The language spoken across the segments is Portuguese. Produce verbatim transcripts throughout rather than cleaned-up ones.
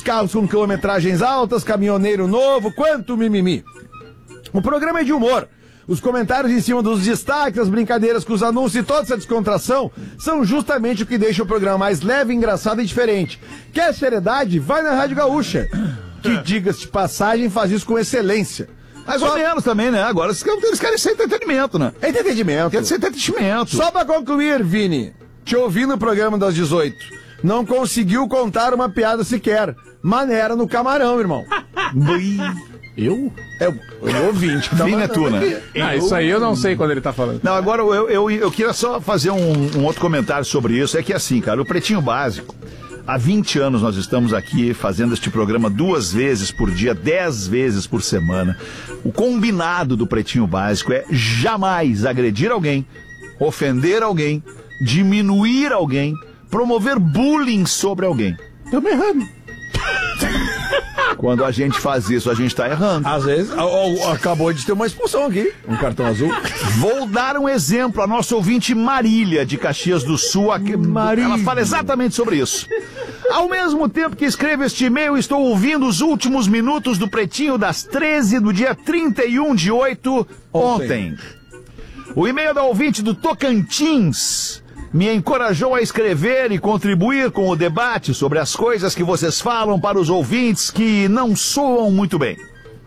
carros com quilometragens altas, caminhoneiro novo, quanto mimimi. O programa é de humor. Os comentários em cima dos destaques, as brincadeiras com os anúncios e toda essa descontração são justamente o que deixa o programa mais leve, engraçado e diferente. Quer seriedade? Vai na Rádio Gaúcha, que, diga-se de passagem, faz isso com excelência. Mais Só... ou menos também, né? Agora eles querem ser entretenimento, né? Entretenimento. Querem ser entretenimento. Só pra concluir, Vini, te ouvi no programa das dezoito. Não conseguiu contar uma piada sequer. Maneira no camarão, irmão. Eu? É o ouvinte que tá Vini é tu, né? Ah, isso aí eu não sei quando ele tá falando. Não, agora eu, eu, eu queria só fazer um, um outro comentário sobre isso. É que assim, cara, o Pretinho Básico, há vinte anos nós estamos aqui fazendo este programa duas vezes por dia, dez vezes por semana. O combinado do Pretinho Básico é jamais agredir alguém, ofender alguém, diminuir alguém, promover bullying sobre alguém. Estamos errando. Quando a gente faz isso, a gente tá errando. Às vezes, ó, ó, acabou de ter uma expulsão aqui, um cartão azul. Vou dar um exemplo. A nossa ouvinte Marília, de Caxias do Sul, aqui, Marília. Ela fala exatamente sobre isso. Ao mesmo tempo que escrevo este e-mail, estou ouvindo os últimos minutos do Pretinho das treze do dia trinta e um de oito, ontem. ontem. O e-mail da ouvinte do Tocantins me encorajou a escrever e contribuir com o debate sobre as coisas que vocês falam para os ouvintes que não soam muito bem.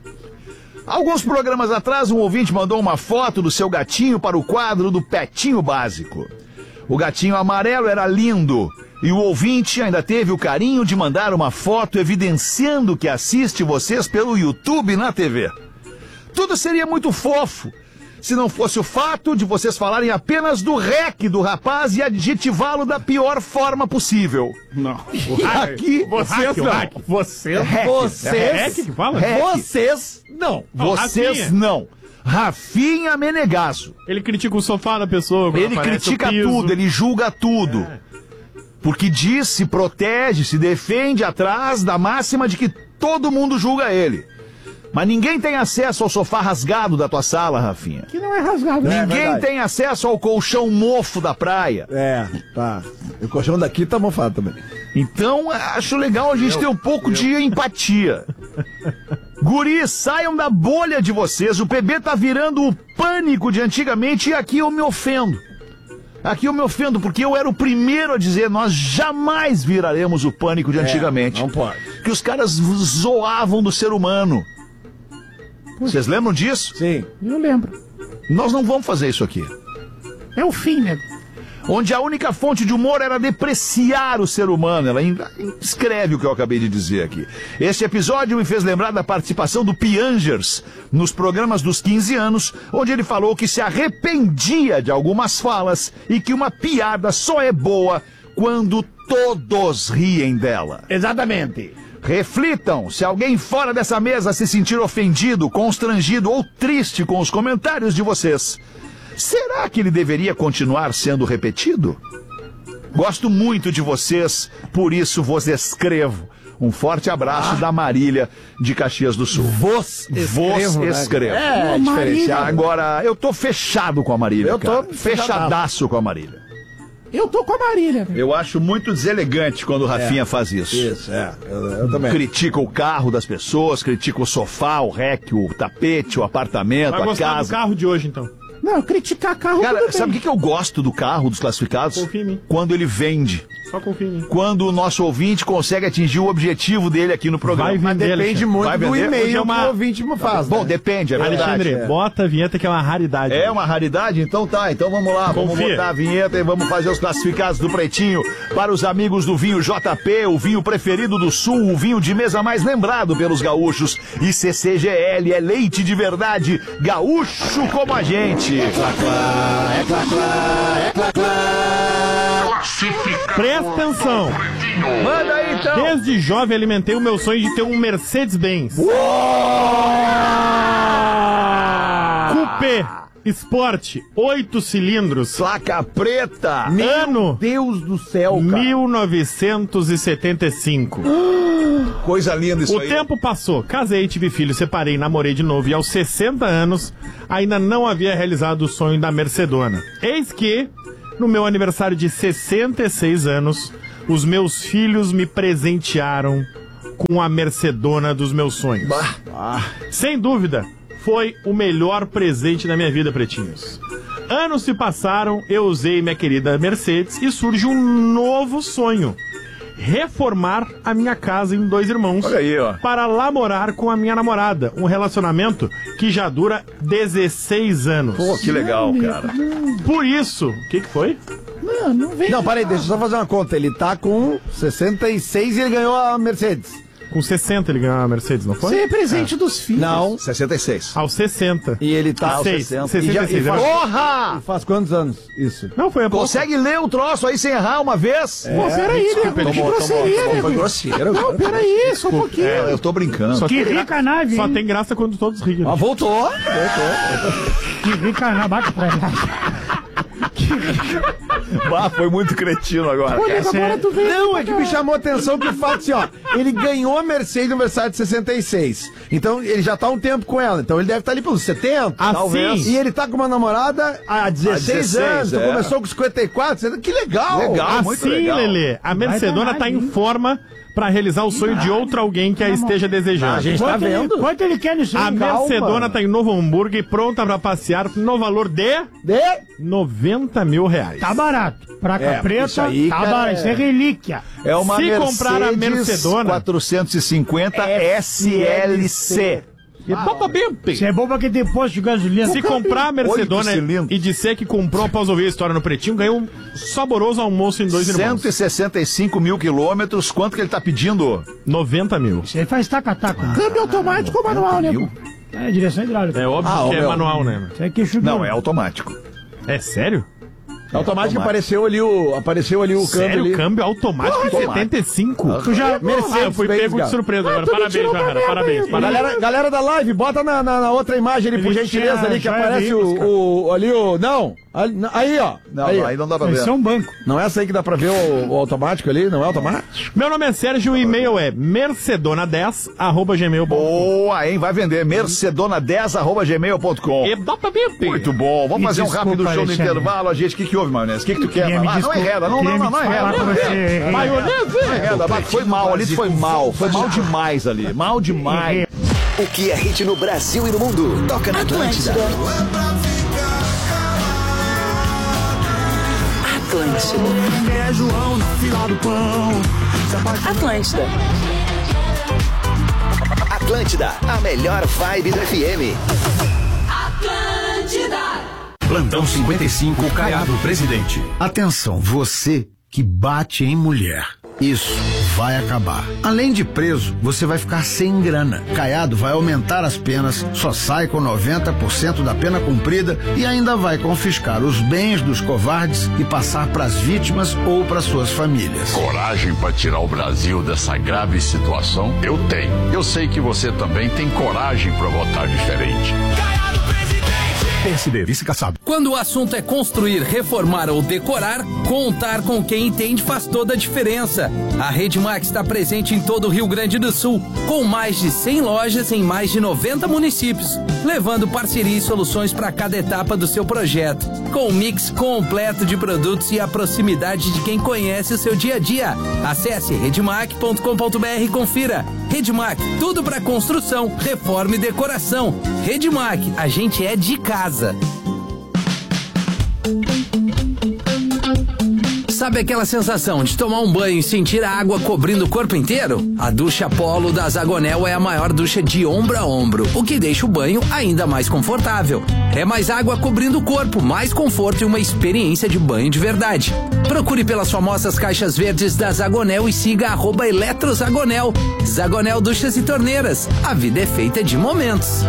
Alguns programas atrás, um ouvinte mandou uma foto do seu gatinho para o quadro do Pretinho Básico. O gatinho amarelo era lindo e o ouvinte ainda teve o carinho de mandar uma foto evidenciando que assiste vocês pelo YouTube na T V. Tudo seria muito fofo se não fosse o fato de vocês falarem apenas do rec do rapaz e adjetivá-lo da pior forma possível. Não. Aqui, vocês não. Vocês, vocês, rec que fala? Vocês não. Vocês não. Rafinha Menegasso. Ele critica o sofá da pessoa. Ele critica tudo, ele julga tudo. É. Porque diz, se protege, se defende atrás da máxima de que todo mundo julga ele. Mas ninguém tem acesso ao sofá rasgado da tua sala, Rafinha. Que não é rasgado, né? Ninguém é tem acesso ao colchão mofo da praia. É, tá. O colchão daqui tá mofado também. Então, acho legal a gente eu, ter um pouco eu. de empatia. Guris, saiam da bolha de vocês. O P B tá virando o pânico de antigamente e aqui eu me ofendo. Aqui eu me ofendo porque eu era o primeiro a dizer nós jamais viraremos o pânico de antigamente. É, não pode. Que os caras zoavam do ser humano. Vocês lembram disso? Sim, eu lembro. Nós não vamos fazer isso aqui. É o fim, né? Onde a única fonte de humor era depreciar o ser humano. Ela escreve o que eu acabei de dizer aqui. Este episódio me fez lembrar da participação do Piangers nos programas dos quinze anos, onde ele falou que se arrependia de algumas falas e que uma piada só é boa quando todos riem dela. Exatamente. Reflitam, se alguém fora dessa mesa se sentir ofendido, constrangido ou triste com os comentários de vocês, será que ele deveria continuar sendo repetido? Gosto muito de vocês, por isso vos escrevo. Um forte abraço ah. da Marília de Caxias do Sul. Vos escrevo. Vos escrevo. Né? É, diferencial. Agora, eu tô fechado com a Marília, Eu tô cara. Fechadaço com a Marília. Eu tô com a Marília. Eu acho muito deselegante quando o Rafinha é, faz isso. Isso, é. Eu, eu também. Critica o carro das pessoas, critica o sofá, o rec, o tapete, o apartamento, Vai a gostar casa. do carro de hoje, então. Não, criticar carro. Cara, sabe o que, que eu gosto do carro dos classificados? Confia em mim. Quando ele vende. Só confia em mim. Quando o nosso ouvinte consegue atingir o objetivo dele aqui no programa. Vai vender, Mas depende muito Vai do vender? e-mail é uma... que o ouvinte me faz. Bom, né? depende, é verdade. Alexandre, É. bota a vinheta que é uma raridade. É uma raridade? Então tá, então vamos lá, Confia. vamos botar a vinheta e vamos fazer os classificados do Pretinho para os amigos do vinho J P, o vinho preferido do Sul, o vinho de mesa mais lembrado pelos gaúchos. E C C G L é leite de verdade, gaúcho como a gente. É clá, clá, é clá, clá, é clá, clá. Presta atenção. Manda aí então. Desde jovem alimentei o meu sonho de ter um Mercedes-Benz. Coupé Sport, oito cilindros. Placa preta. Ano Deus do céu, cara. mil novecentos e setenta e cinco. Coisa linda isso o aí. O tempo passou, casei, tive filho, separei, namorei de novo e aos sessenta anos ainda não havia realizado o sonho da Mercedona. Eis que, no meu aniversário de sessenta e seis anos, os meus filhos me presentearam com a Mercedona dos meus sonhos. Ah. Sem dúvida, foi o melhor presente da minha vida, pretinhos. Anos se passaram, eu usei minha querida Mercedes e surge um novo sonho. Reformar a minha casa em Dois Irmãos. Olha aí, ó. Para lá morar com a minha namorada. Um relacionamento que já dura dezesseis anos. Pô, que legal, cara. Por isso... O que que foi? Não, não vem. Não, peraí, deixa eu só fazer uma conta. Ele tá com sessenta e seis e ele ganhou a Mercedes. Com sessenta ele ganhou a Mercedes, não foi? Você é presente dos filhos. Não. sessenta e seis. Aos sessenta. E ele tá... aos Seis, sessenta. sessenta e E já- seis. e faz- era- Porra! E faz quantos anos isso? Não, foi a pouco. Consegue ler o troço aí sem errar uma vez? Pô, peraí, né? Que Tomou, grosseria, tomou, né? foi grosseiro. Não, peraí, só um pouquinho. É, eu tô brincando. Só Que tem, rica nave, só hein? tem graça quando todos riem. Ah, voltou. Voltou. Que rica nave. Bate pra lá. Bah, foi muito cretino agora. Olha, cara. agora tu vem. Não, é que me chamou a atenção que o fato assim, ó, ele ganhou a Mercedes no aniversário de sessenta e seis. Então ele já tá há um tempo com ela. Então ele deve estar ali pelos setenta, Assim, talvez. E ele tá com uma namorada há dezesseis, Há dezesseis, anos. Tu é. começou com cinquenta e quatro. Que legal. Legal. muito assim, legal. Lelê, a Mercedona dar tá em mais, hein? forma pra realizar o sonho de outro alguém que a esteja desejando. A gente tá Quanto ele, vendo. quanto ele quer nisso? A aí? Mercedona tá em Novo Hamburgo e pronta pra passear no valor de De... noventa mil reais. Tá barato. Praca É, preta, isso aí, tá cara, barato. Isso é relíquia. É uma Se Mercedes comprar a Mercedona- quatrocentos e cinquenta S L C. E topa bem, Isso é bom pra quem tem posto de gasolina. Se comprar a Mercedona Oito cilindros. e disser que comprou após ouvir a história no Pretinho, ganhou um saboroso almoço em Dois Irmãos. cento e sessenta e cinco mil quilômetros. Quanto que ele tá pedindo? noventa mil. Isso aí faz taca-taca. Câmbio automático ou manual, né? mil? pô? É, direção hidráulica. É óbvio Ah, que ô, é meu. manual, né? Isso é queixo Não, duro. é automático. É sério? Automático apareceu ali o. Apareceu ali o câmbio Sério? ali. Câmbio automático em Automático. setenta e cinco? Tu já. Ah, eu Mercedes, fui Benz, pego de cara. surpresa agora. tu me Parabéns, tirou da Jarrara. merda, Parabéns, hein? parabéns. Galera, galera da live, bota na, na, na outra imagem ali, por Ele gentileza, tinha ali, que joia aparece veículos, cara. o, o. Ali o. Não! Ali- não, Aí, ó. Não, aí. aí não dá pra ver. Isso é um banco. Não é essa aí que dá pra ver o, o automático ali? Não é automático? Meu nome é Sérgio, o e-mail é mercedona dez arroba gmail ponto com. Boa, hein? Vai vender. Mercedona dez arroba gmail ponto com. E dá pra ver, Muito bom. Vamos Me fazer um desculpa, rápido show no Alexandre. intervalo, a gente. O que, que houve, Maionese? O que, que tu quer? Queria me Ah, não desculpa- enreda, não, queria não, me não, não desculpar enreda. pra você. Maionese! Não enreda, mas foi mal ali, foi mal. Foi mal demais ali. Mal demais. O que é hit no Brasil e no mundo? Toca na Atlântida. Atlântida. É João na fila do pão. Atlântida. Atlântida, a melhor vibe do F M. Plantão cinquenta e cinco, Caiado Presidente. Atenção, você que bate em mulher. Isso vai acabar. Além de preso, você vai ficar sem grana. Caiado vai aumentar as penas, só sai com noventa por cento da pena cumprida e ainda vai confiscar os bens dos covardes e passar para as vítimas ou para suas famílias. Coragem para tirar o Brasil dessa grave situação? Eu tenho. Eu sei que você também tem coragem para votar diferente. P S D, vice-caçado. Quando o assunto é construir, reformar ou decorar, contar com quem entende faz toda a diferença. A Redmax está presente em todo o Rio Grande do Sul, com mais de cem lojas em mais de noventa municípios, levando parceria e soluções para cada etapa do seu projeto. Com um mix completo de produtos e a proximidade de quem conhece o seu dia a dia. Acesse redmac ponto com ponto br e confira. Redmac, tudo para construção, reforma e decoração. Redmac, a gente é de casa. Sabe aquela sensação de tomar um banho e sentir a água cobrindo o corpo inteiro? A ducha Polo da Zagonel é a maior ducha de ombro a ombro, o que deixa o banho ainda mais confortável. É mais água cobrindo o corpo, mais conforto e uma experiência de banho de verdade. Procure pelas famosas caixas verdes da Zagonel e siga arroba Eletrozagonel. Zagonel Duchas e Torneiras. A vida é feita de momentos.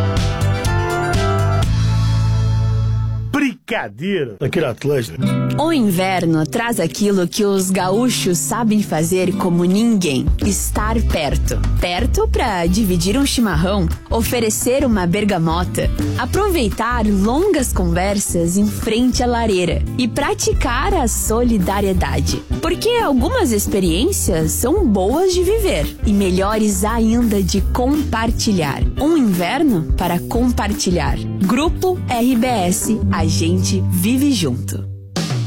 Brincadeira. Daquele Atlântida. O inverno traz aquilo que os gaúchos sabem fazer como ninguém: estar perto. Perto para dividir um chimarrão, oferecer uma bergamota, aproveitar longas conversas em frente à lareira e praticar a solidariedade. Porque algumas experiências são boas de viver e melhores ainda de compartilhar. Um inverno para compartilhar. Grupo R B S, a gente vive junto.